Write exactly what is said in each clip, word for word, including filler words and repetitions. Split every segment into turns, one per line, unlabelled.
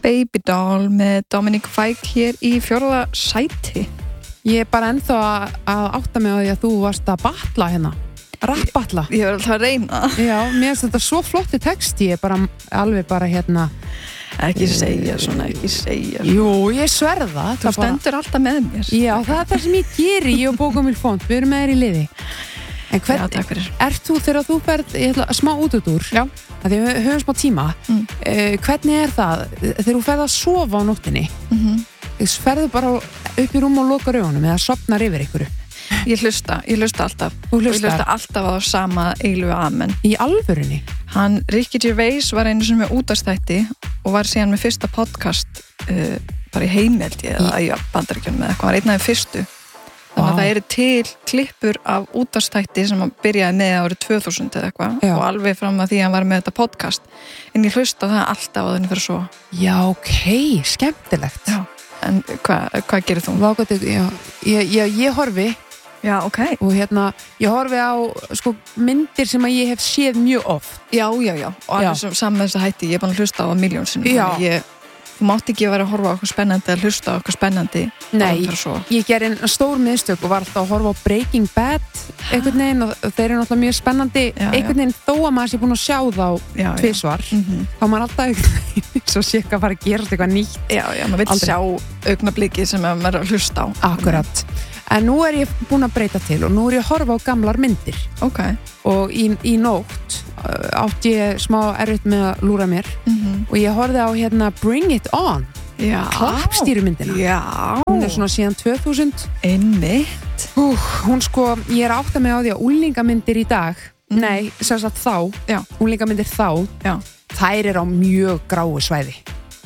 Baby Doll með Dominic Fike hér í fjórða sæti.
Ég er bara ennþá að, að átta mig á því að þú varst að batla hérna. Rappbatla.
Ég, ég var alltaf að reyna.
Já, mér finnst þetta svo flotti texti, ég er bara alveg bara hérna...
Ekki segja svona, ekki segja svona.
Jú, ég sverða.
Þú stendur alltaf með mér.
Já, það er það sem ég geri, ég og Bókamil Font, við erum með þér í liði. En hvern,
Já, takk fyrir.
Ert þú þegar þú ferð, ég ætla, smá útúrdúr?
Já.
Því við höfum smá tíma.
Mm.
Uh, hvernig er það þegar þú ferð að sofa á nóttinni?
Mhm.
Ferðu bara upp í rúm og lokar augunum eða sofnar yfir ykkur?
Ég hlusta, ég hlusta alltaf.
Þú
Ég
hlustar?
hlusta alltaf á sama eilu amen.
Í alvörunni?
Hann, Ricky Gervais var einu sem með útastætti og var síðan með fyrsta podcast uh, bara í heimildi eða í Bandaríkjunum eða eitthvað, hann var einn af þeim fyrstu. Þannig að
Vá.
það eru til klippur af útastætti sem hann byrjaði með árið tvö þúsund eða eitthvað
Já.
og alveg fram að því að hann var með þetta podcast. En ég hlusta það alltaf á þenni fyrir svo.
Já, ok, skemmtilegt.
Já. En hvað hva gerir þú?
Vágæti, já, ég, ég, ég horfi
Já, ok.
og hérna, ég horfi á sko, myndir sem að ég hef séð mjög oft.
Já, já, já. Og alveg sem saman þess að hætti, ég er bara að hlusta á það miljón sinnum.
Já.
Þannig Ég, þú mátt ekki vera að horfa á okkur spennandi eða hlusta á okkur spennandi.
Nei,
bara fyrir svo.
ég ger einn stór miðstök og var alltaf að horfa á Breaking Bad einhvern veginn og þeir eru náttúrulega mjög spennandi
Já, já.
einhvern veginn þó að maður sé búin að sjá þá
Já, já.
tvisvar,
Mhm.
þá maður alltaf einhvern veginn svo sé ekki að fara að gera eitthvað nýtt.
Já, já, maður vil
Aldrei.
sjá augnablikið sem maður er að hlusta á.
Akkurat. En nú er ég búin að breyta til og nú er ég að horfa á gamlar myndir
Ok.
og í, í nótt uh, átti ég smá erfitt með að lúra mér
Mhm.
og ég horfði á hérna Bring It On,
Já.
klappstýrumyndina.
Já.
Hún er svona síðan tvö þúsund.
Einmitt.
Ú, hún sko, ég er að átta mig á því að úlingamyndir í dag, nei, sem sagt þá,
Já.
úlingamyndir þá,
Já.
þær eru á mjög gráu svæði.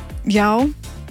Já.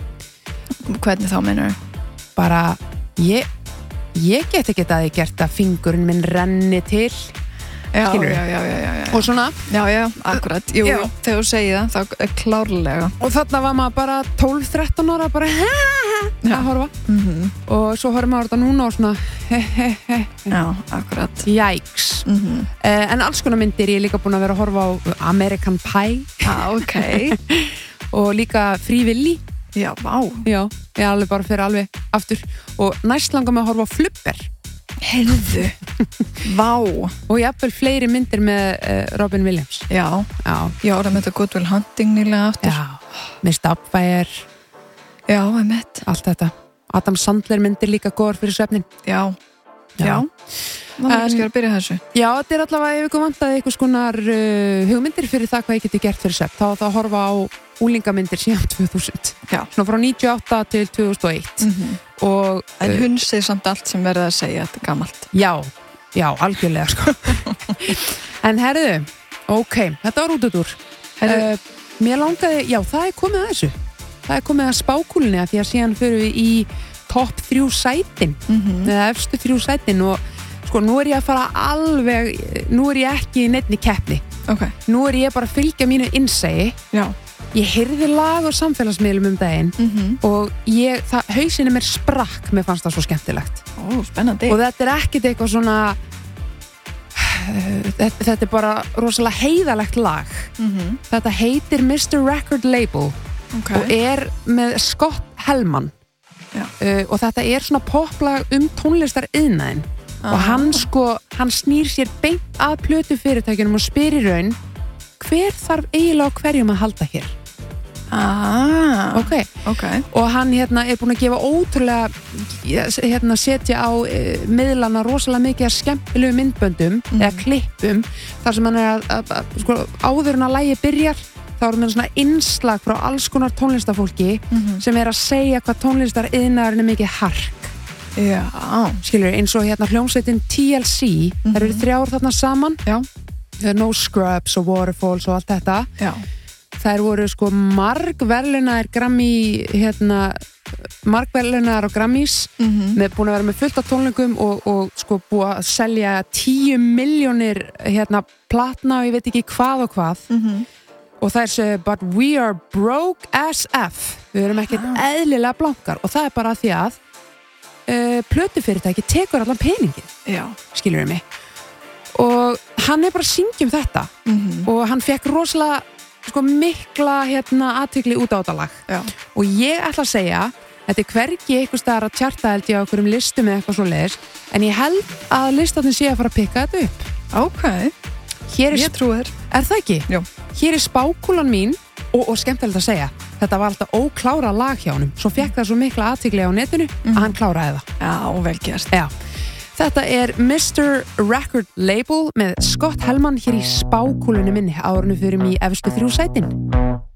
Hvernig þá meinar?
Bara, ég, ég get ekki að ég gert að fingurinn minn renni til
Já,
Skilurðu?
já, já, já, já, já.
og svona.
Já, já, akkurat. Jú,
Já.
þegar þú segir það, þá er klárlega.
Og þarna var maður bara tólf þrettán ára bara
Já.
að horfa.
Mhm.
Og svo horfum maður þetta núna og svona he he he.
Já, akkurat.
Jæks.
Mhm.
Uh, en alls konar myndir, ég er líka búin að vera að horfa á American Pie
Já, ok.
og líka Free Willy.
Já, vá.
Já, ég er alveg bara fyrir alveg aftur. Og næst langar mig að horfa á Flubber.
Heyrðu. Vá.
Og jafnvel fleiri myndir með uh, Robin Williams.
Já.
Já.
Ég ára með þetta Good Will Hunting nýlega aftur.
Já. Miss Doubtfire,
Já, einmitt.
allt þetta. Adam Sandler myndir líka góðar fyrir svefnin.
Já.
Já.
Já. Það er
En-
kannski að byrja þessu.
Já, þetta er allavega ef ykkur vantaði einhvers konar uh, hugmyndir fyrir það hvað ég geti gert fyrir svefn. Þá á það að horfa á úlingamyndir síðan tvö þúsund.
Já.
Svona frá níutíu og átta til tvö þúsund og eitt.
Mhm.
Og
En
uh,
hunsið samt allt sem verið að segja, þetta er gamalt.
já, já, algjörlega sko. En herðu, ok, þetta var útúrdúr.
Heyrðu,
Uh, mér langaði, já, það er komið að þessu. Það er komið að spákúlunni að því að síðan fyrir við í topp þrjú sætin,
Mhm.
eða efstu þrjú sætin og sko, nú er ég að fara alveg, nú er ég ekki í neinni keppni.
Ok.
Nú er ég bara að fylgja mínu innsæi.
Já.
Ég heyrði lag á samfélagsmiðlum um daginn
Mhm.
og ég, það, hausinn mér sprakk, mér fannst það svo skemmtilegt.
Ó, spennandi.
Og þetta er ekkit eitthvað svona, þetta, þetta er bara rosalega heiðalegt lag.
Mhm.
Þetta heitir mister Record Label
Ok.
og er með Scott Hellman.
Já.
Uh, og þetta er svona poplag um tónlistar iðnaðinn. Og
Ah.
hann sko, hann snýr sér beint að plötu fyrirtækjunum og spyr í raun, hver þarf eiginlega á hverjum að halda hér?
Ah.
Ok.
Ok.
Og hann hérna er búin að gefa ótrúlega, hérna setja á e, miðlana rosalega mikið að skemmtilegu myndböndum
Mhm.
eða klippum þar sem hann er að, að, að sko, áður en að lagi byrjar þá erum við svona innslag frá alls konar tónlistafólki
Mhm.
sem er að segja hvað tónlistar iðnaðurinn er mikið hark.
Já.
Skilur, eins og hérna hljómsveitin T L C,
Mhm.
þær eru þrjár þarna saman,
Já.
No Scrubs og Waterfalls og allt þetta.
Já.
Þær voru sko margverðlunaðir Grammy, hérna, margverðlunaðar á Grammys,
Mhm.
með búin að vera með fullt af tónleikum og, og sko búið að selja tíu milljónir hérna platna og ég veit ekki hvað og hvað.
Mhm.
Og þær segja, but we are broke as F. Við erum ekkert
Ah.
eðlilega blankar og það er bara því að uh, plötufyrirtæki tekur allan peningin,
Já.
skilur við mig. Og hann er bara að syngja um þetta
Mhm.
og hann fekk rosalega sko mikla hérna athygli út á þetta lag.
Já.
Og ég ætla að segja, þetta er hvergi einhvers staðar að tjarta held ég á einhverjum listum eða eitthvað svo leiðis, en ég held að listatinn sé að fara að pikka þetta upp.
Ok,
Hér er,
ég trúi þér.
er það ekki?
Jú.
Hér er spákúlan mín og, og skemmtilegt að segja, þetta var alltaf óklára lag hjá honum, svo fekk það svo mikla athygli á netinu
Mhm.
að hann kláraði það.
Já, vel gert.
Já. Þetta er mister Record Label með Scott Helman hér í spákúlunni minni árunum fyrir mig í efstu þrjú sætin.